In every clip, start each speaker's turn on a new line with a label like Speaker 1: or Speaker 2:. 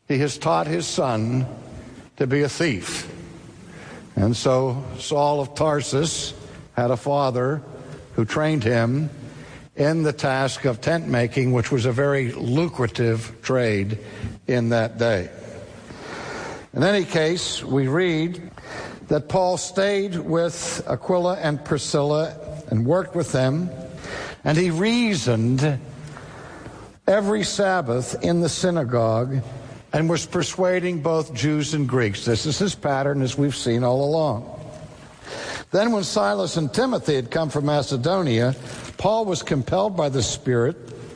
Speaker 1: he has taught his son to be a thief. And so Saul of Tarsus had a father who trained him in the task of tent making, which was a very lucrative trade in that day. In any case, we read that Paul stayed with Aquila and Priscilla and worked with them, and he reasoned every Sabbath in the synagogue and was persuading both Jews and Greeks. This is his pattern, as we've seen all along. Then when Silas and Timothy had come from Macedonia, Paul was compelled by the Spirit,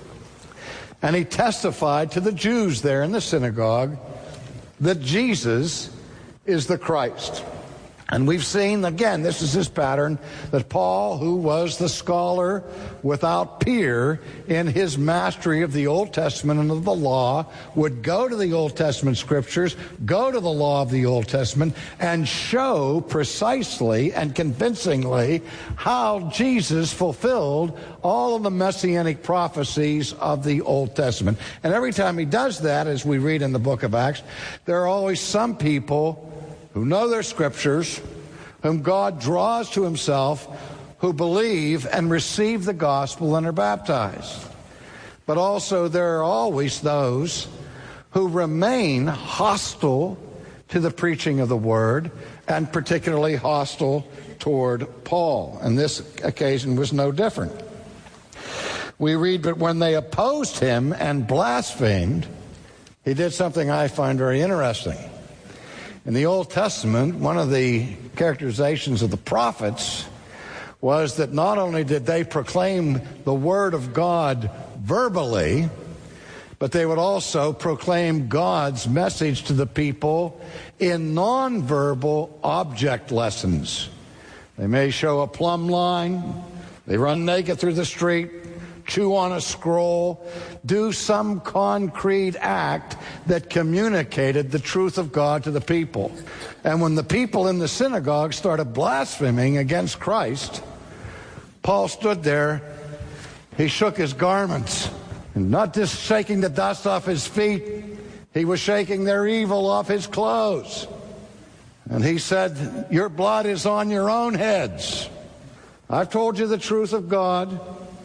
Speaker 1: and he testified to the Jews there in the synagogue that Jesus is the Christ. And we've seen, again, this is his pattern, that Paul, who was the scholar without peer in his mastery of the Old Testament and of the law, would go to the Old Testament scriptures, go to the law of the Old Testament, and show precisely and convincingly how Jesus fulfilled all of the messianic prophecies of the Old Testament. And every time he does that, as we read in the book of Acts, there are always some people who know their scriptures, whom God draws to himself, who believe and receive the gospel and are baptized. But also there are always those who remain hostile to the preaching of the word, and particularly hostile toward Paul. And this occasion was no different. We read, but when they opposed him and blasphemed, he did something I find very interesting. In the Old Testament, one of the characterizations of the prophets was that not only did they proclaim the word of God verbally, but they would also proclaim God's message to the people in nonverbal object lessons. They may show a plumb line, they run naked through the street, chew on a scroll, do some concrete act that communicated the truth of God to the people. And when the people in the synagogue started blaspheming against Christ, Paul stood there, he shook his garments, and not just shaking the dust off his feet, he was shaking their evil off his clothes. And he said, your blood is on your own heads. I've told you the truth of God.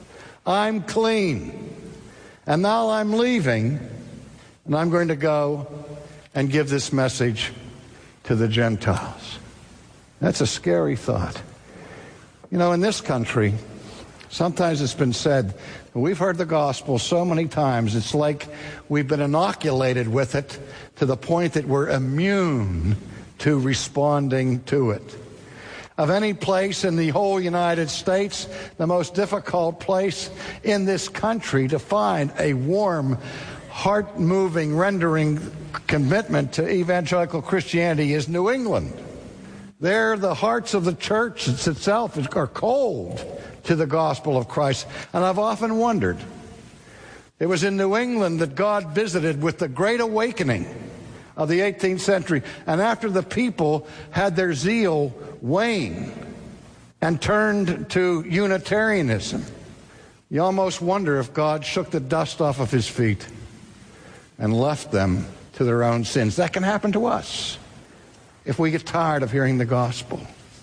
Speaker 1: I'm clean. And now I'm leaving, and I'm going to go and give this message to the Gentiles. That's a scary thought. You know, in this country, sometimes it's been said, we've heard the gospel so many times, it's like we've been inoculated with it to the point that we're immune to responding to it. Of any place in the whole United States, the most difficult place in this country to find a warm, heart-moving, rendering commitment to evangelical Christianity is New England. There, the hearts of the church itself are cold to the gospel of Christ. And I've often wondered, it was in New England that God visited with the Great Awakening of the 18th century. And after the people had their zeal wane and turned to Unitarianism, you almost wonder if God shook the dust off of his feet and left them to their own sins. That can happen to us if we get tired of hearing the gospel.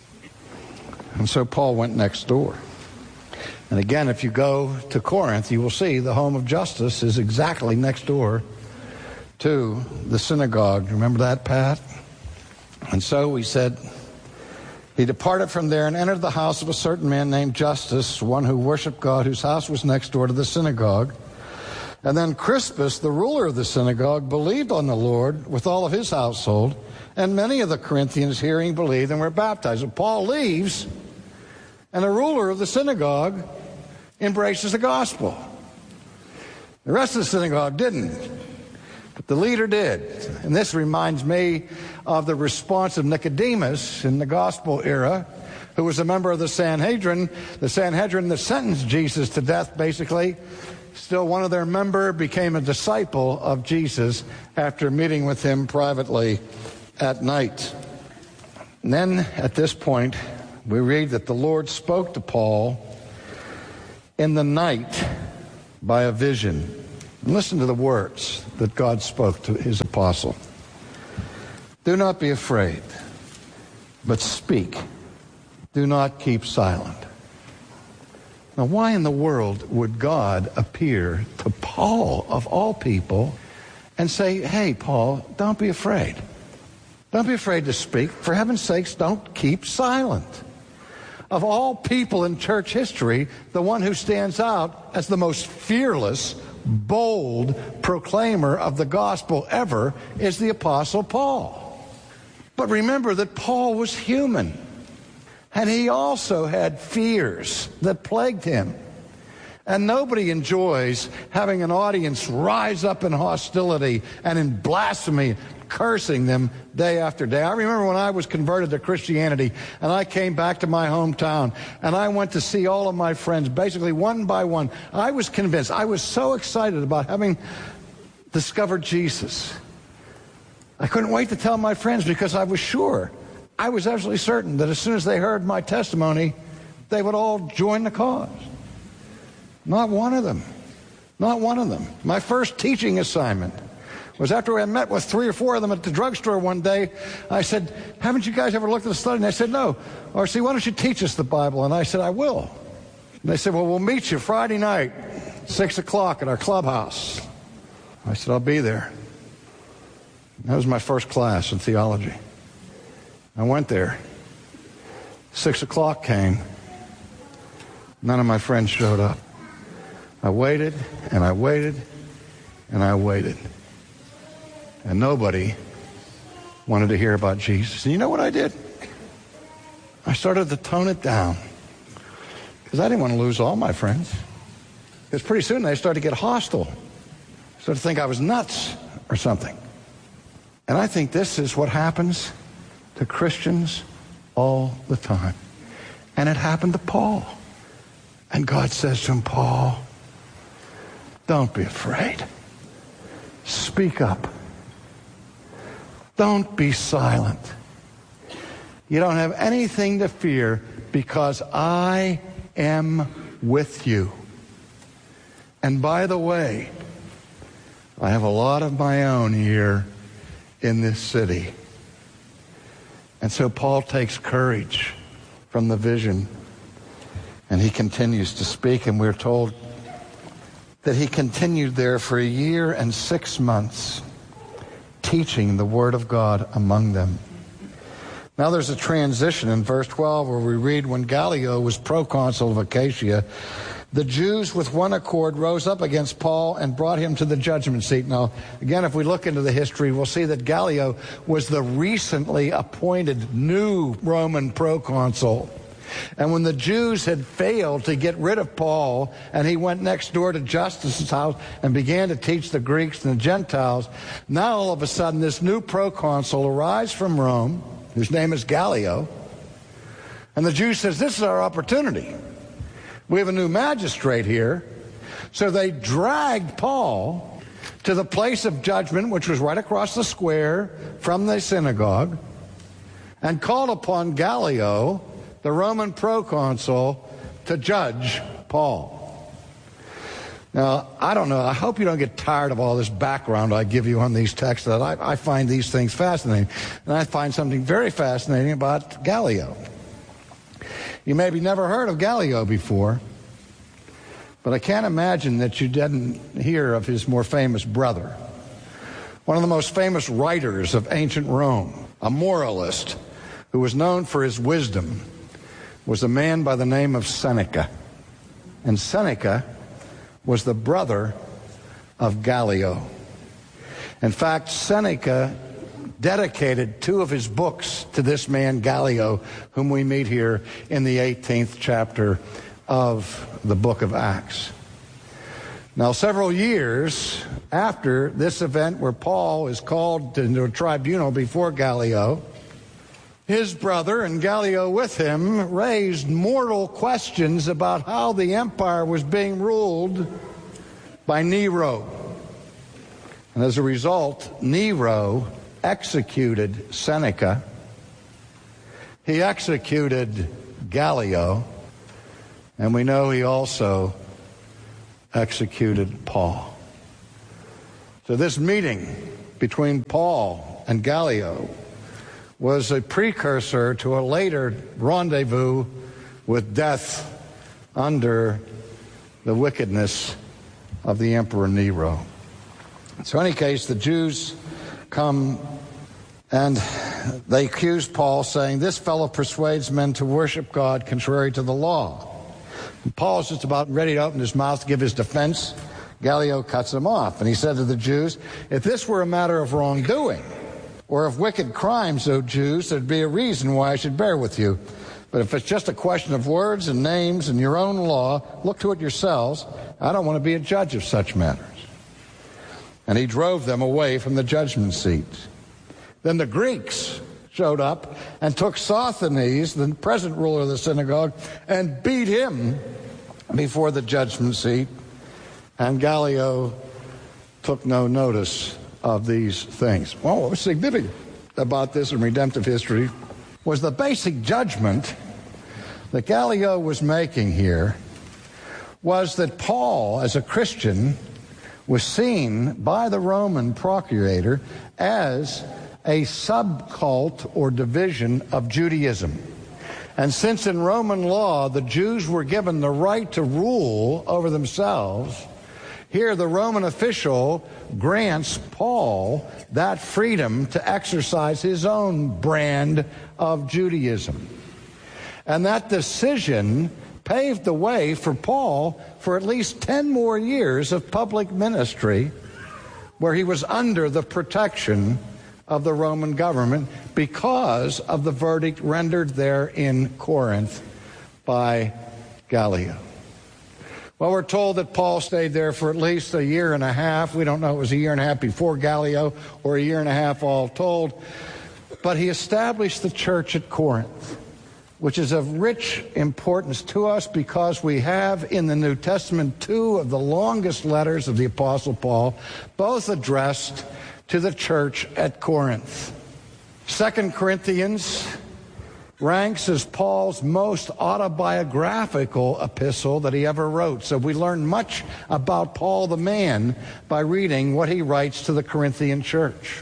Speaker 1: And so Paul went next door. And again, if you go to Corinth, you will see the home of Justus is exactly next door to the synagogue. Remember that, Pat? And so he said, he departed from there and entered the house of a certain man named Justus, one who worshiped God, whose house was next door to the synagogue. And then Crispus, the ruler of the synagogue, believed on the Lord with all of his household, and many of the Corinthians hearing believed and were baptized. And Paul leaves, and the ruler of the synagogue embraces the gospel. The rest of the synagogue didn't, but the leader did. And this reminds me of the response of Nicodemus in the gospel era, who was a member of the Sanhedrin that sentenced Jesus to death, basically. Still one of their member became a disciple of Jesus after meeting with him privately at night. And then at this point, we read that the Lord spoke to Paul in the night by a vision. Listen to the words that God spoke to his apostle. Do not be afraid, but speak. Do not keep silent. Now, why in the world would God appear to Paul, of all people, and say, hey, Paul, don't be afraid. Don't be afraid to speak. For heaven's sakes, don't keep silent. Of all people in church history, the one who stands out as the most fearless, bold proclaimer of the gospel ever is the Apostle Paul. But remember that Paul was human, and he also had fears that plagued him. And nobody enjoys having an audience rise up in hostility and in blasphemy, cursing them day after day. I remember when I was converted to Christianity and I came back to my hometown and I went to see all of my friends, basically one by one. I was convinced. I was so excited about having discovered Jesus. I couldn't wait to tell my friends because I was sure, I was absolutely certain that as soon as they heard my testimony, they would all join the cause. Not one of them. Not one of them. My first teaching assignment was after I met with 3 or 4 of them at the drugstore one day. I said, haven't you guys ever looked at the study? And they said, no. R.C., why don't you teach us the Bible? And I said, I will. And they said, well, we'll meet you Friday night, 6 o'clock at our clubhouse. I said, I'll be there. That was my first class in theology. I went there. 6 o'clock came. None of my friends showed up. I waited, and I waited, and I waited. And nobody wanted to hear about Jesus. And you know what I did? I started to tone it down because I didn't want to lose all my friends. Because pretty soon they started to get hostile. Started to think I was nuts or something. And I think this is what happens to Christians all the time. And it happened to Paul. And God says to him, Paul, don't be afraid. Speak up. Don't be silent. You don't have anything to fear because I am with you. And by the way, I have a lot of my own here in this city. And so Paul takes courage from the vision and he continues to speak, and we're told that he continued there for 1 year and 6 months, teaching the word of God among them. Now there's a transition in verse 12 where we read, when Gallio was proconsul of Achaia, the Jews with one accord rose up against Paul and brought him to the judgment seat. Now, again, if we look into the history, we'll see that Gallio was the recently appointed new Roman proconsul. And when the Jews had failed to get rid of Paul, and he went next door to Justus's house and began to teach the Greeks and the Gentiles, now all of a sudden this new proconsul arrives from Rome, whose name is Gallio, and the Jews says, this is our opportunity. We have a new magistrate here. So they dragged Paul to the place of judgment, which was right across the square from the synagogue, and called upon Gallio, the Roman proconsul, to judge Paul. Now, I don't know. I hope you don't get tired of all this background I give you on these texts. That I find these things fascinating. And I find something very fascinating about Gallio. You maybe never heard of Gallio before, but I can't imagine that you didn't hear of his more famous brother. One of the most famous writers of ancient Rome, a moralist who was known for his wisdom, was a man by the name of Seneca. And Seneca was the brother of Gallio. In fact, Seneca dedicated 2 of his books to this man Gallio, whom we meet here in the 18th chapter of the book of Acts. Now, several years after this event where Paul is called into a tribunal before Gallio, his brother and Gallio with him raised mortal questions about how the empire was being ruled by Nero. And as a result, Nero executed Seneca. He executed Gallio. And we know he also executed Paul. So this meeting between Paul and Gallio was a precursor to a later rendezvous with death under the wickedness of the Emperor Nero. So in any case, the Jews come and they accuse Paul, saying, "This fellow persuades men to worship God contrary to the law." And Paul's just about ready to open his mouth to give his defense. Gallio cuts him off, and he said to the Jews, "If this were a matter of wrongdoing or of wicked crimes, O Jews, there'd be a reason why I should bear with you. But if it's just a question of words and names and your own law, look to it yourselves. I don't want to be a judge of such matters." And he drove them away from the judgment seat. Then the Greeks showed up and took Sosthenes, the present ruler of the synagogue, and beat him before the judgment seat. And Gallio took no notice of these things. Well, what was significant about this in redemptive history was the basic judgment that Gallio was making here was that Paul, as a Christian, was seen by the Roman procurator as a subcult or division of Judaism. And since in Roman law the Jews were given the right to rule over themselves, here the Roman official grants Paul that freedom to exercise his own brand of Judaism. And that decision paved the way for Paul for at least 10 more years of public ministry where he was under the protection of the Roman government because of the verdict rendered there in Corinth by Gallio. Well, we're told that Paul stayed there for at least a year and a half. We don't know if it was a year and a half before Gallio or a year and a half all told. But he established the church at Corinth, which is of rich importance to us because we have in the New Testament two of the longest letters of the Apostle Paul, both addressed to the church at Corinth. 2 Corinthians ranks as Paul's most autobiographical epistle that he ever wrote. So we learn much about Paul the man by reading what he writes to the Corinthian church.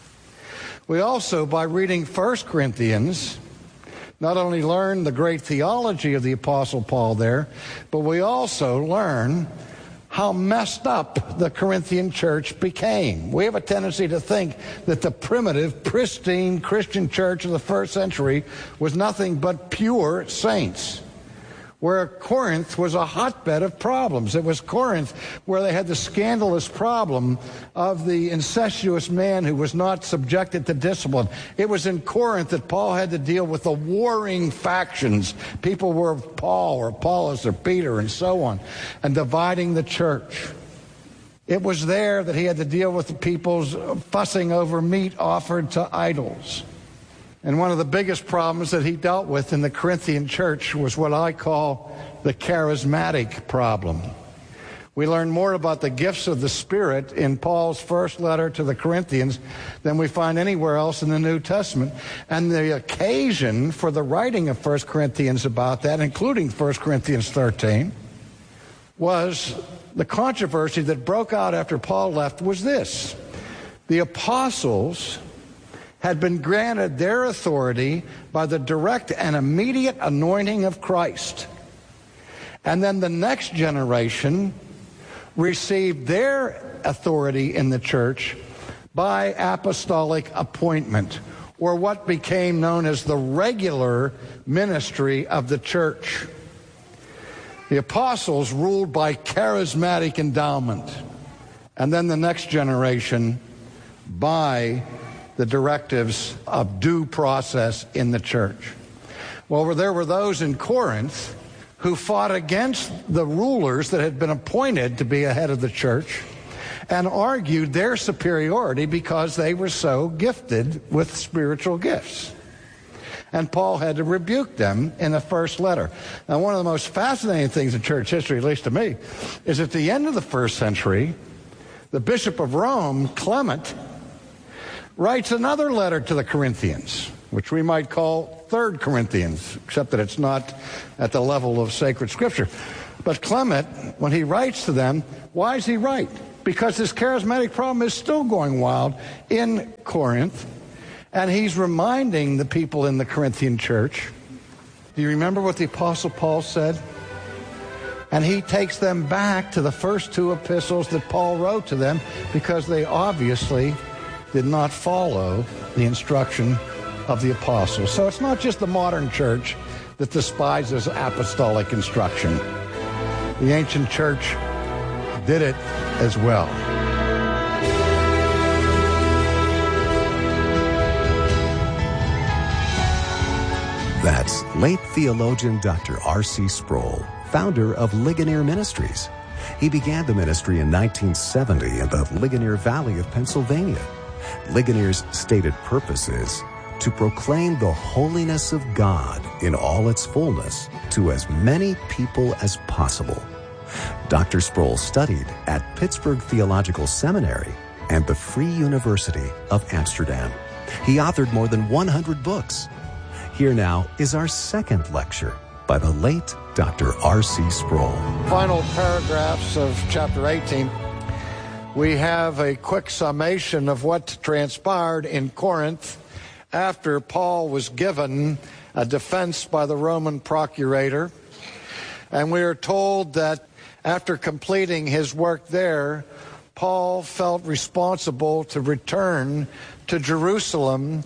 Speaker 1: We also, by reading 1 Corinthians, not only learn the great theology of the Apostle Paul there, but we also learn how messed up the Corinthian church became. We have a tendency to think that the primitive, pristine Christian church of the first century was nothing but pure saints, where Corinth was a hotbed of problems. It was Corinth where they had the scandalous problem of the incestuous man who was not subjected to discipline. It was in Corinth that Paul had to deal with the warring factions. People were Paul or Apollos or Peter and so on, and dividing the church. It was there that he had to deal with the people's fussing over meat offered to idols. And one of the biggest problems that he dealt with in the Corinthian church was what I call the charismatic problem. We learn more about the gifts of the Spirit in Paul's first letter to the Corinthians than we find anywhere else in the New Testament. And the occasion for the writing of 1 Corinthians about that, including 1 Corinthians 13, was the controversy that broke out after Paul left was this. The apostles had been granted their authority by the direct and immediate anointing of Christ. And then the next generation received their authority in the church by apostolic appointment, or what became known as the regular ministry of the church. The apostles ruled by charismatic endowment, and then the next generation by the directives of due process in the church. Well, there were those in Corinth who fought against the rulers that had been appointed to be ahead of the church and argued their superiority because they were so gifted with spiritual gifts. And Paul had to rebuke them in the first letter. Now, one of the most fascinating things in church history, at least to me, is at the end of the first century, the Bishop of Rome, Clement, writes another letter to the Corinthians, which we might call 3 Corinthians, except that it's not at the level of sacred scripture. But Clement, when he writes to them, why does he write? because this charismatic problem is still going wild in Corinth. And he's reminding the people in the Corinthian church. Do you remember what the Apostle Paul said? And he takes them back to the first two epistles that Paul wrote to them, because they obviously did not follow the instruction of the apostles. So it's not just the modern church that despises apostolic instruction. The ancient church did it as well.
Speaker 2: That's late theologian Dr. R.C. Sproul, founder of Ligonier Ministries. He began the ministry in 1970 in the Ligonier Valley of Pennsylvania. Ligonier's stated purpose is to proclaim the holiness of God in all its fullness to as many people as possible. Dr. Sproul studied at Pittsburgh Theological Seminary and the Free University of Amsterdam. He authored more than 100 books. Here now is our second lecture by the late Dr. R.C. Sproul.
Speaker 1: Final paragraphs of chapter 18. We have a quick summation of what transpired in Corinth after Paul was given a defense by the Roman procurator. And we are told that after completing his work there, Paul felt responsible to return to Jerusalem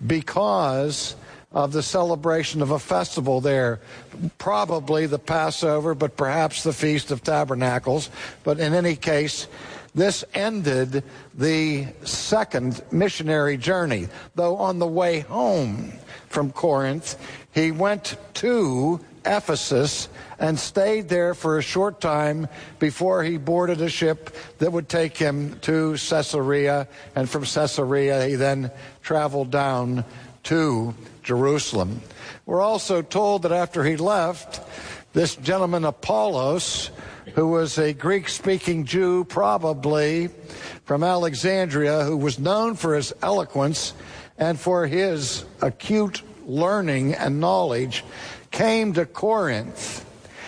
Speaker 1: because of the celebration of a festival there, probably the Passover, but perhaps the Feast of Tabernacles. But in any case, this ended the second missionary journey, though on the way home from Corinth, he went to Ephesus and stayed there for a short time before he boarded a ship that would take him to Caesarea, and from Caesarea he then traveled down to Jerusalem. We're also told that after he left, this gentleman Apollos, who was a Greek-speaking Jew, probably from Alexandria, who was known for his eloquence and for his acute learning and knowledge, came to Corinth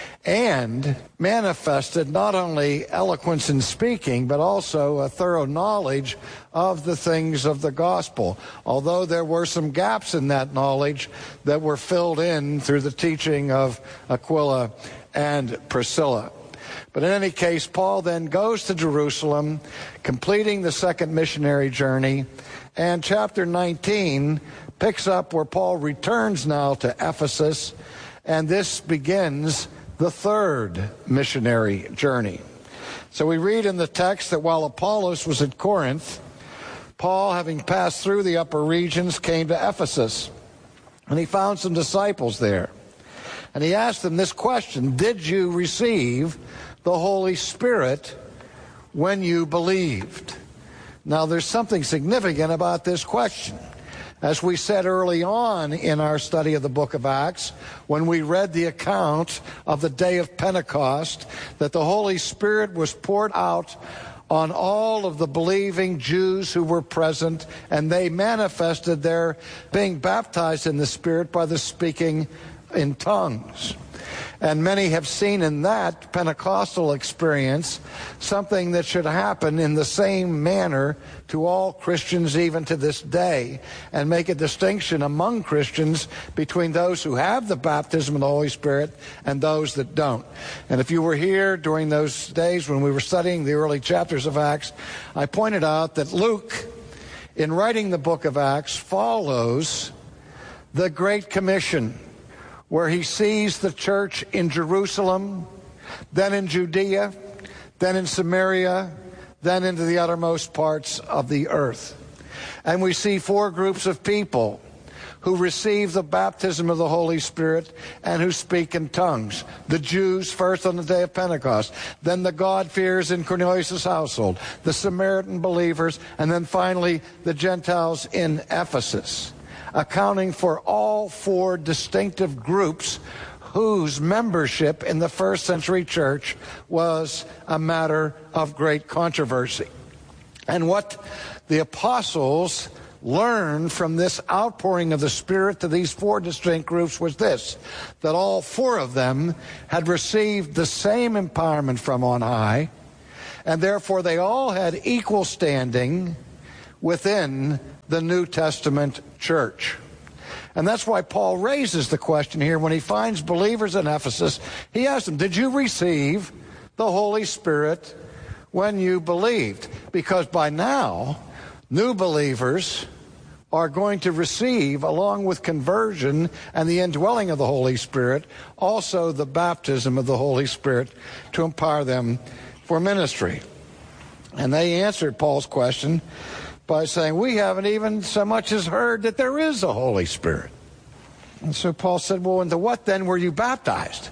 Speaker 1: and manifested not only eloquence in speaking, but also a thorough knowledge of the things of the gospel, although there were some gaps in that knowledge that were filled in through the teaching of Aquila and Priscilla. But in any case, Paul then goes to Jerusalem, completing the second missionary journey, and chapter 19 picks up where Paul returns now to Ephesus, and this begins the third missionary journey. So we read in the text that while Apollos was at Corinth, Paul, having passed through the upper regions, came to Ephesus, and he found some disciples there. And he asked them this question: did you receive the Holy Spirit when you believed? Now, there's something significant about this question. As we said early on in our study of the book of Acts, when we read the account of the day of Pentecost, that the Holy Spirit was poured out on all of the believing Jews who were present, and they manifested their being baptized in the Spirit by the speaking in tongues. And many have seen in that Pentecostal experience something that should happen in the same manner to all Christians even to this day, and make a distinction among Christians between those who have the baptism of the Holy Spirit and those that don't. And if you were here during those days when we were studying the early chapters of Acts, I pointed out that Luke, in writing the book of Acts, follows the Great Commission, where he sees the church in Jerusalem, then in Judea, then in Samaria, then into the uttermost parts of the earth. And we see four groups of people who receive the baptism of the Holy Spirit and who speak in tongues. The Jews first on the day of Pentecost, then the God-fearers in Cornelius' household, the Samaritan believers, and then finally the Gentiles in Ephesus, accounting for all four distinctive groups whose membership in the first century church was a matter of great controversy. And what the apostles learned from this outpouring of the Spirit to these four distinct groups was this: that all four of them had received the same empowerment from on high, and therefore they all had equal standing within the New Testament church. And that's why Paul raises the question here when he finds believers in Ephesus. He asks them, did you receive the Holy Spirit when you believed? Because by now, new believers are going to receive, along with conversion and the indwelling of the Holy Spirit, also the baptism of the Holy Spirit to empower them for ministry. And they answered Paul's question by saying, we haven't even so much as heard that there is a Holy Spirit. And so Paul said, well, into what then were you baptized?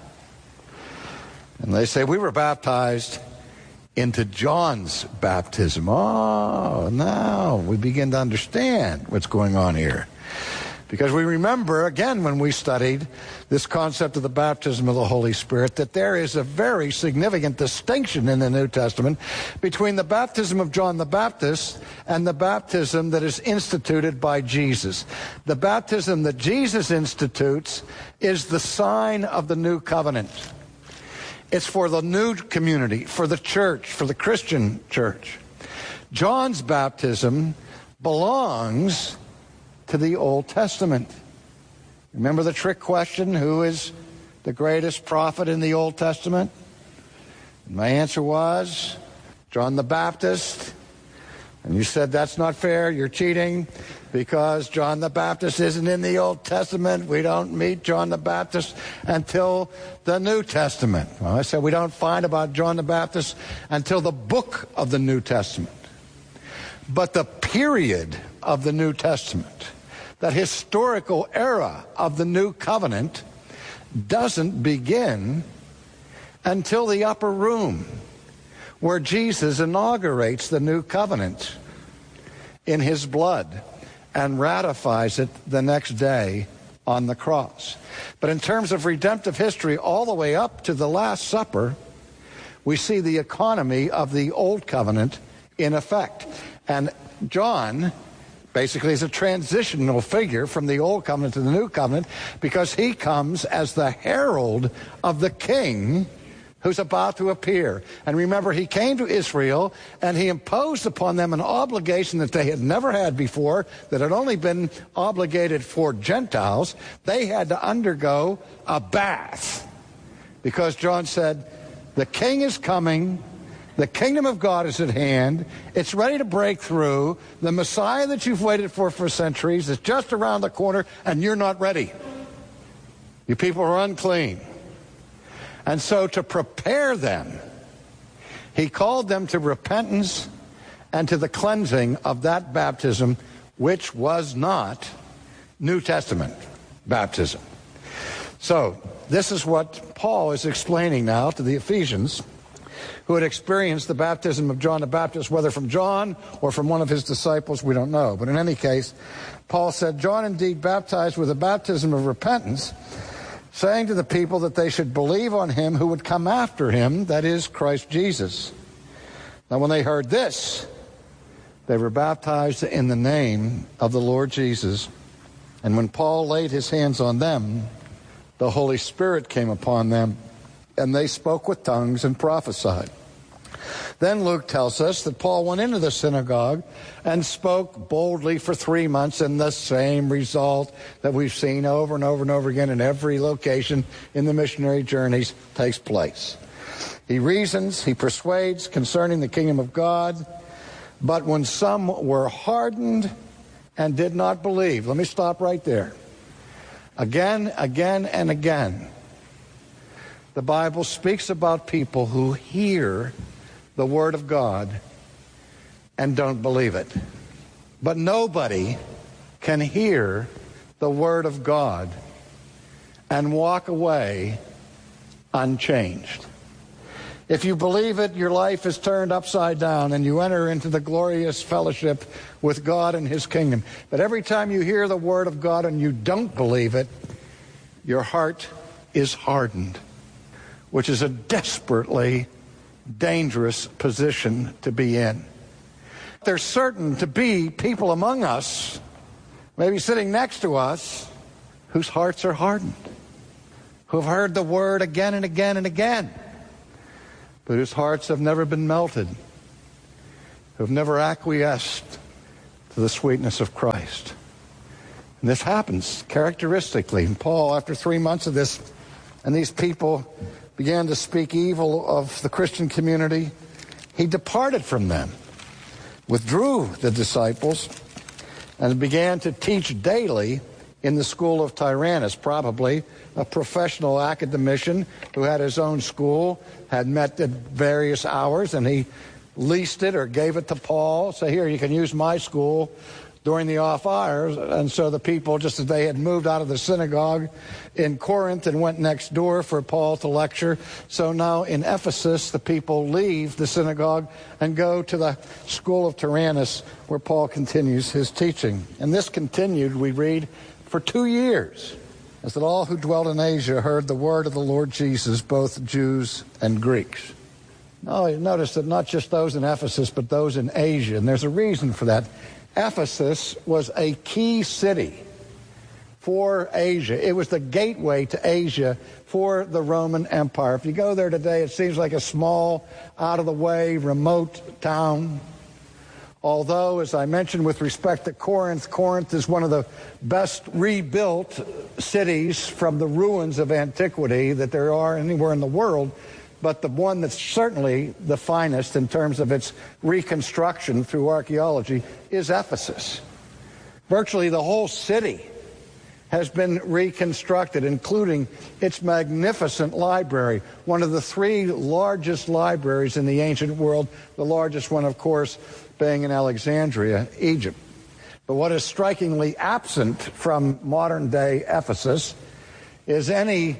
Speaker 1: And they say, we were baptized into John's baptism. Oh, now we begin to understand what's going on here. Because we remember, again, when we studied this concept of the baptism of the Holy Spirit, that there is a very significant distinction in the New Testament between the baptism of John the Baptist and the baptism that is instituted by Jesus. The baptism that Jesus institutes is the sign of the new covenant. It's for the new community, for the church, for the Christian church. John's baptism belongs to the Old Testament. Remember the trick question, who is the greatest prophet in the Old Testament? And my answer was John the Baptist. And you said, that's not fair, you're cheating, because John the Baptist isn't in the Old Testament. We don't meet John the Baptist until the New Testament. Well, I said we don't find about John the Baptist until the book of the New Testament. But the period of the New Testament, that historical era of the New Covenant, doesn't begin until the upper room, where Jesus inaugurates the New Covenant in his blood and ratifies it the next day on the cross. But in terms of redemptive history, all the way up to the Last Supper, we see the economy of the Old Covenant in effect. And John basically is a transitional figure from the Old Covenant to the New Covenant, because he comes as the herald of the King who's about to appear. And remember, he came to Israel and he imposed upon them an obligation that they had never had before, that had only been obligated for Gentiles. They had to undergo a bath, because John said, the King is coming, the kingdom of God is at hand, it's ready to break through, the Messiah that you've waited for centuries is just around the corner, and you're not ready. You people are unclean. And so to prepare them, he called them to repentance and to the cleansing of that baptism, which was not New Testament baptism. So this is what Paul is explaining now to the Ephesians, who had experienced the baptism of John the Baptist, whether from John or from one of his disciples, we don't know. But in any case, Paul said, John indeed baptized with a baptism of repentance, saying to the people that they should believe on him who would come after him, that is, Christ Jesus. Now when they heard this, they were baptized in the name of the Lord Jesus. And when Paul laid his hands on them, the Holy Spirit came upon them, and they spoke with tongues and prophesied. Then Luke tells us that Paul went into the synagogue and spoke boldly for 3 months, and the same result that we've seen over and over and over again in every location in the missionary journeys takes place. He reasons, he persuades concerning the kingdom of God, but when some were hardened and did not believe. Let me stop right there. Again, and again, the Bible speaks about people who hear the Word of God and don't believe it. But nobody can hear the Word of God and walk away unchanged. If you believe it, your life is turned upside down and you enter into the glorious fellowship with God and His kingdom. But every time you hear the Word of God and you don't believe it, your heart is hardened, which is a desperately dangerous position to be in. There's certain to be people among us, maybe sitting next to us, whose hearts are hardened, who have heard the Word again and again and again, but whose hearts have never been melted, who have never acquiesced to the sweetness of Christ. And this happens characteristically. And Paul, after 3 months of this, and these people began to speak evil of the Christian community, he departed from them, withdrew the disciples, and began to teach daily in the school of Tyrannus, probably a professional academician who had his own school, had met at various hours, and he leased it or gave it to Paul. So here, you can use my school during the off hours. And so the people, just as they had moved out of the synagogue in Corinth and went next door for Paul to lecture, so now in Ephesus, the people leave the synagogue and go to the school of Tyrannus, where Paul continues his teaching. And this continued, we read, for 2 years, as that all who dwelt in Asia heard the word of the Lord Jesus, both Jews and Greeks. Now, you notice that not just those in Ephesus, but those in Asia, and there's a reason for that. Ephesus was a key city for Asia. It was the gateway to Asia for the Roman Empire. If you go there today, it seems like a small, out-of-the-way, remote town. Although, as I mentioned with respect to Corinth, Corinth is one of the best rebuilt cities from the ruins of antiquity that there are anywhere in the world, but the one that's certainly the finest in terms of its reconstruction through archaeology is Ephesus. Virtually the whole city has been reconstructed, including its magnificent library, one of the 3 largest libraries in the ancient world, the largest one, of course, being in Alexandria, Egypt. But what is strikingly absent from modern-day Ephesus is any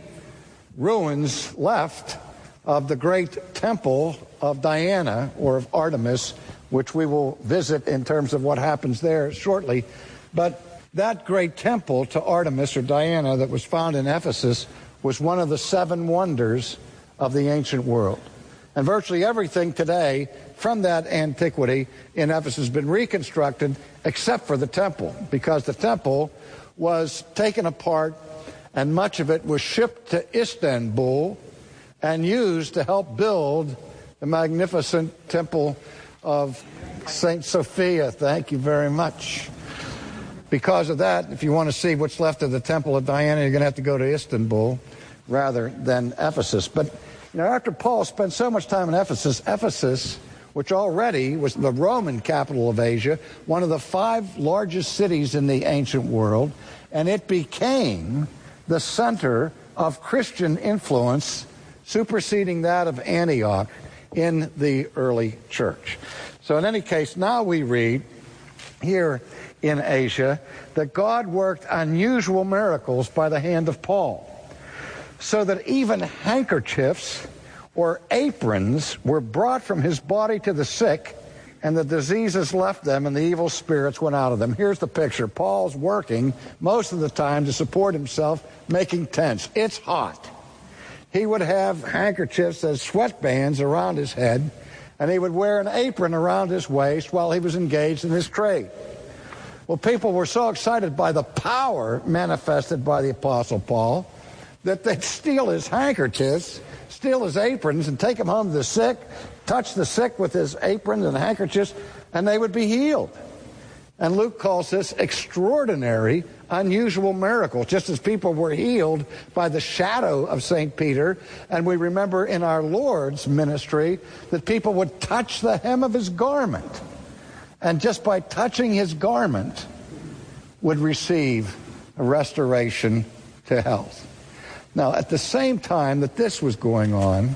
Speaker 1: ruins left of the great temple of Diana, or of Artemis, which we will visit in terms of what happens there shortly. But that great temple to Artemis, or Diana, that was found in Ephesus was one of the 7 wonders of the ancient world. And virtually everything today from that antiquity in Ephesus has been reconstructed except for the temple, because the temple was taken apart and much of it was shipped to Istanbul and used to help build the magnificent temple of St. Sophia. Thank you very much. Because of that, if you want to see what's left of the temple of Diana, you're going to have to go to Istanbul rather than Ephesus. But after Paul spent so much time in Ephesus, which already was the Roman capital of Asia, one of the 5 largest cities in the ancient world, and it became the center of Christian influence, superseding that of Antioch in the early church. So in any case, now we read here in Asia that God worked unusual miracles by the hand of Paul, so that even handkerchiefs or aprons were brought from his body to the sick, and the diseases left them and the evil spirits went out of them. Here's the picture. Paul's working most of the time to support himself, making tents. It's hot. He would have handkerchiefs as sweatbands around his head, and he would wear an apron around his waist while he was engaged in his trade. Well, people were so excited by the power manifested by the Apostle Paul that they'd steal his handkerchiefs, steal his aprons, and take them home to the sick, touch the sick with his aprons and handkerchiefs, and they would be healed. And Luke calls this extraordinary, unusual miracles, just as people were healed by the shadow of St. Peter. And we remember in our Lord's ministry that people would touch the hem of his garment, and just by touching his garment would receive a restoration to health. Now, at the same time that this was going on,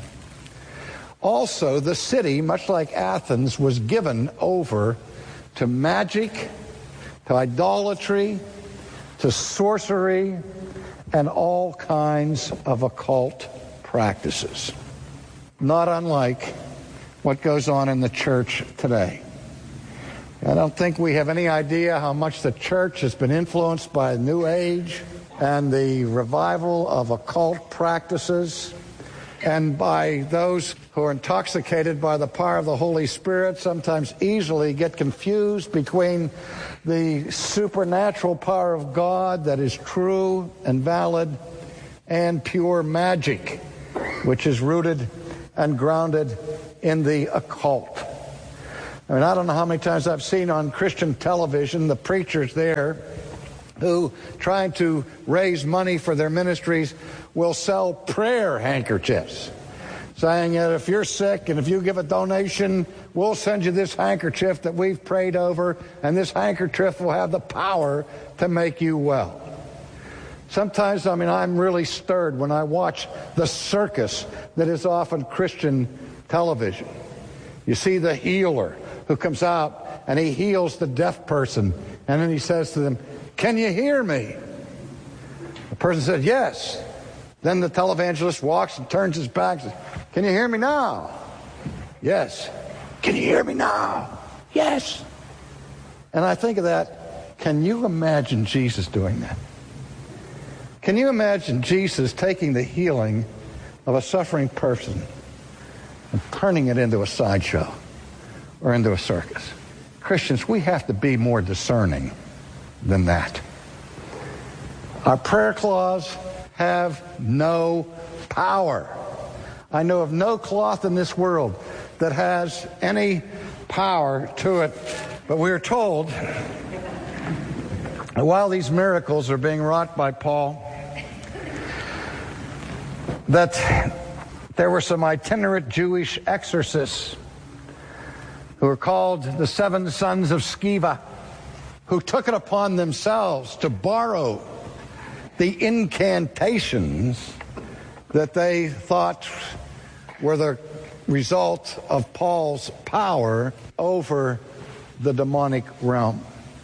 Speaker 1: also the city, much like Athens, was given over to magic, to idolatry, to sorcery, and all kinds of occult practices. Not unlike what goes on in the church today. I don't think we have any idea how much the church has been influenced by the New Age and the revival of occult practices, and by those who are intoxicated by the power of the Holy Spirit, sometimes easily get confused between the supernatural power of God that is true and valid and pure magic, which is rooted and grounded in the occult. I mean, I don't know how many times I've seen on Christian television the preachers there who, trying to raise money for their ministries, will sell prayer handkerchiefs, saying that if you're sick and if you give a donation, we'll send you this handkerchief that we've prayed over, and this handkerchief will have the power to make you well. Sometimes, I'm really stirred when I watch the circus that is often Christian television. You see the healer who comes out and he heals the deaf person, and then he says to them, "Can you hear me?" The person said, "Yes." Then the televangelist walks and turns his back and says, "Can you hear me now?" "Yes." "Can you hear me now?" "Yes." And I think of that. Can you imagine Jesus doing that? Can you imagine Jesus taking the healing of a suffering person and turning it into a sideshow or into a circus? Christians, we have to be more discerning than that. Our prayer claws have no power. I know of no cloth in this world that has any power to it. But we are told that while these miracles are being wrought by Paul, that there were some itinerant Jewish exorcists who were called the 7 sons of Sceva, who took it upon themselves to borrow the incantations that they thought were the result of Paul's power over the demonic realm.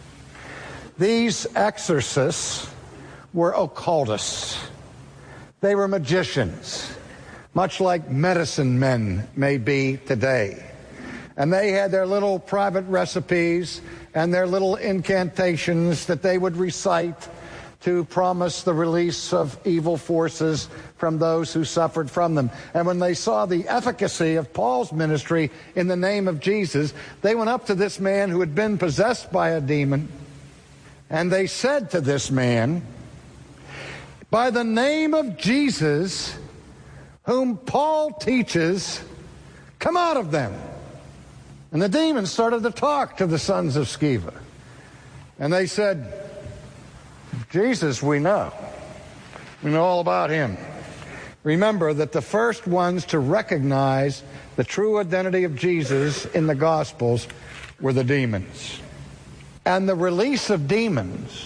Speaker 1: These exorcists were occultists. They were magicians, much like medicine men may be today. And they had their little private recipes and their little incantations that they would recite to promise the release of evil forces from those who suffered from them. And when they saw the efficacy of Paul's ministry in the name of Jesus, they went up to this man who had been possessed by a demon, and they said to this man, "By the name of Jesus, whom Paul teaches, come out of them." And the demons started to talk to the sons of Sceva. And they said, "Jesus we know. We know all about him." Remember that the first ones to recognize the true identity of Jesus in the Gospels were the demons. And the release of demons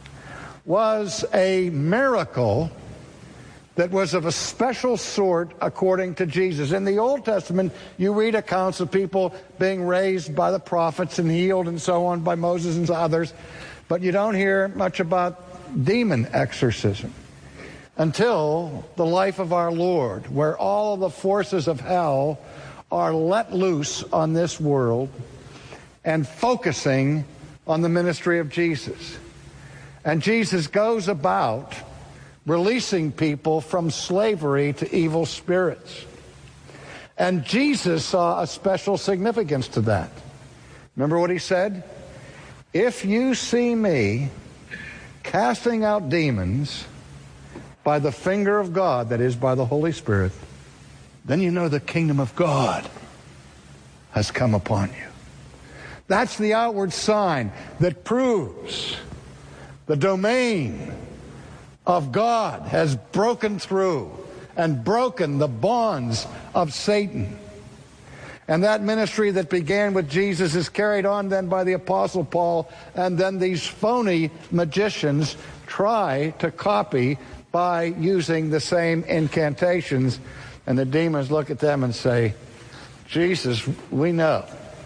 Speaker 1: was a miracle that was of a special sort according to Jesus. In the Old Testament, you read accounts of people being raised by the prophets and healed and so on by Moses and others, but you don't hear much about demon exorcism until the life of our Lord, where all of the forces of hell are let loose on this world and focusing on the ministry of Jesus. And Jesus goes about releasing people from slavery to evil spirits. And Jesus saw a special significance to that. Remember what he said? "If you see me casting out demons by the finger of God," that is, by the Holy Spirit, "then you know the kingdom of God has come upon you." That's the outward sign that proves the domain of God has broken through and broken the bonds of Satan. And that ministry that began with Jesus is carried on then by the Apostle Paul, and then these phony magicians try to copy by using the same incantations. And the demons look at them and say, "Jesus, we know.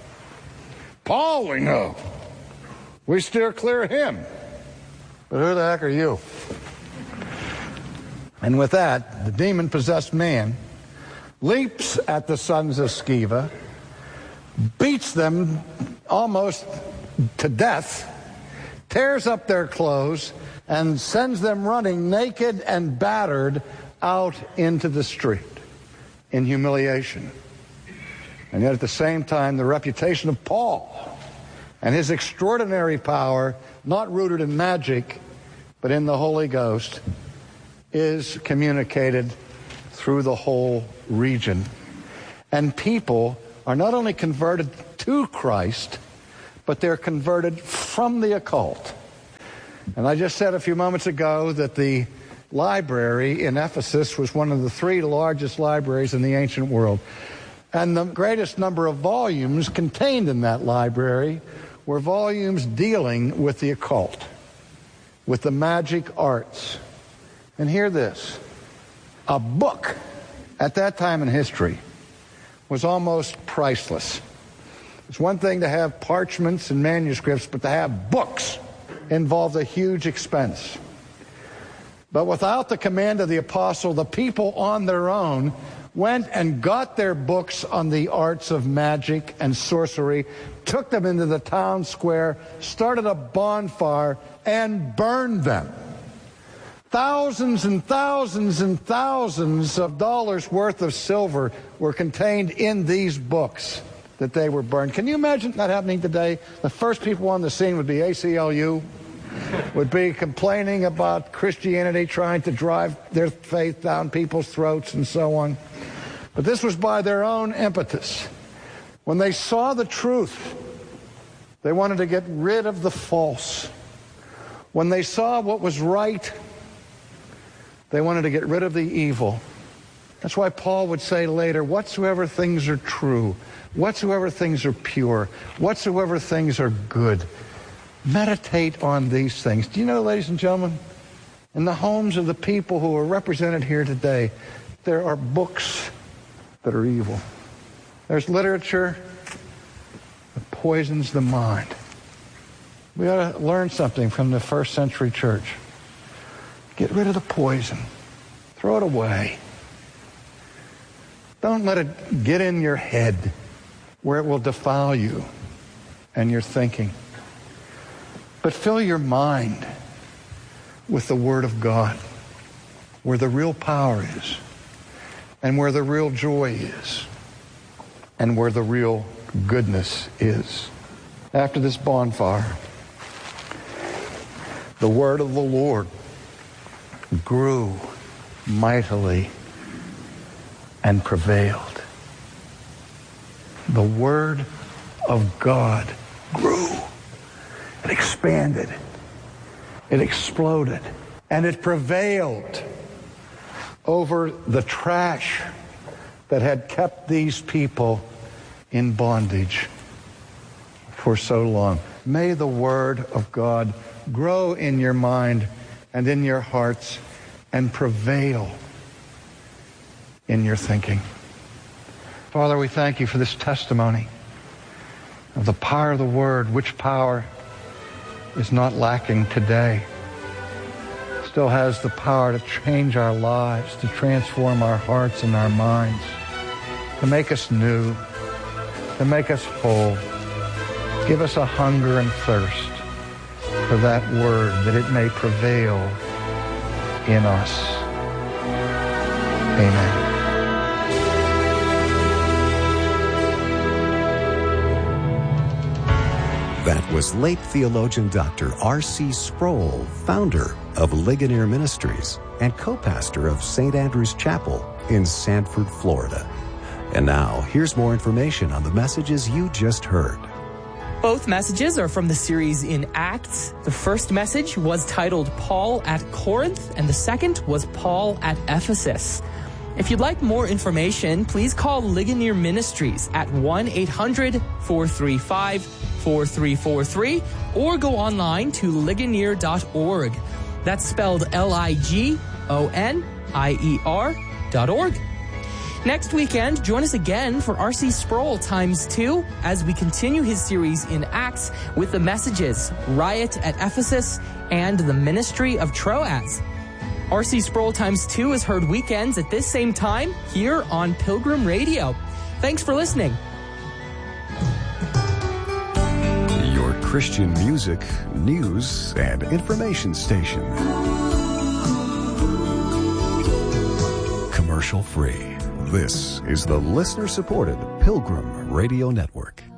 Speaker 1: Paul, we know. We steer clear of him. But who the heck are you?" And with that, the demon-possessed man leaps at the sons of Sceva, beats them almost to death, tears up their clothes, and sends them running naked and battered out into the street in humiliation. And yet at the same time, the reputation of Paul and his extraordinary power, not rooted in magic, but in the Holy Ghost, is communicated through the whole region. And people are not only converted to Christ, but they're converted from the occult. And I just said a few moments ago that the library in Ephesus was one of the 3 largest libraries in the ancient world. And the greatest number of volumes contained in that library were volumes dealing with the occult, with the magic arts. And hear this. A book at that time in history was almost priceless. It's one thing to have parchments and manuscripts, but to have books involved a huge expense. But without the command of the apostle, the people on their own went and got their books on the arts of magic and sorcery, took them into the town square, started a bonfire, and burned them. Thousands and thousands and thousands of dollars worth of silver were contained in these books that they were burned. Can you imagine that happening today? The first people on the scene would be ACLU, would be complaining about Christianity, trying to drive their faith down people's throats and so on. But this was by their own impetus. When they saw the truth, they wanted to get rid of the false. When they saw what was right, they wanted to get rid of the evil. That's why Paul would say later, whatsoever things are true, whatsoever things are pure, whatsoever things are good, meditate on these things. Do you know, ladies and gentlemen, in the homes of the people who are represented here today, there are books that are evil. There's literature that poisons the mind. We ought to learn something from the first century church. Get rid of the poison. Throw it away. Don't let it get in your head where it will defile you and your thinking. But fill your mind with the Word of God, where the real power is, and where the real joy is, and where the real goodness is. After this bonfire, the word of the Lord grew mightily and prevailed. The word of God grew. It expanded. It exploded. And it prevailed over the trash that had kept these people in bondage for so long. May the word of God grow in your mind and in your hearts and prevail in your thinking. Father, we thank you for this testimony of the power of the word, which power is not lacking today. Still has the power to change our lives, to transform our hearts and our minds, to make us new, to make us whole. Give us a hunger and thirst for that word, that it may prevail in us. Amen.
Speaker 2: That was late theologian Dr. R.C. Sproul, founder of Ligonier Ministries and co-pastor of St. Andrew's Chapel in Sanford, Florida. And now, here's more information on the messages you just heard.
Speaker 3: Both messages are from the series in Acts. The first message was titled Paul at Corinth, and the second was Paul at Ephesus. If you'd like more information, please call Ligonier Ministries at 1-800-435-4343 or go online to ligonier.org. That's spelled Ligonier.org. Next weekend, join us again for R.C. Sproul ×2 as we continue his series in Acts with the messages Riot at Ephesus and the Ministry of Troas. R.C. Sproul ×2 is heard weekends at this same time here on Pilgrim Radio. Thanks for listening.
Speaker 2: Your Christian music, news, and information station. Commercial free. This is the listener-supported Pilgrim Radio Network.